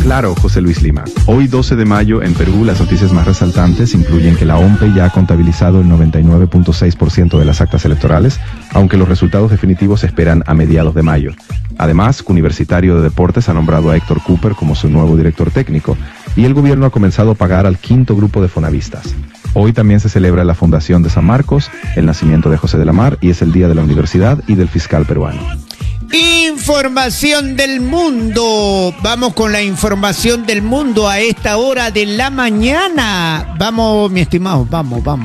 Claro, José Luis Lima. Hoy 12 de mayo en Perú las noticias más resaltantes incluyen que la OMPE ya ha contabilizado el 99.6% de las actas electorales, aunque los resultados definitivos se esperan a mediados de mayo. Además, Universitario de Deportes ha nombrado a Héctor Cooper como su nuevo director técnico y el gobierno ha comenzado a pagar al 5º grupo de fonavistas. Hoy también se celebra la fundación de San Marcos, el nacimiento de José de la Mar y es el Día de la Universidad y del Fiscal Peruano. Información del mundo. Vamos con la información del mundo a esta hora de la mañana. Vamos, mi estimado, vamos.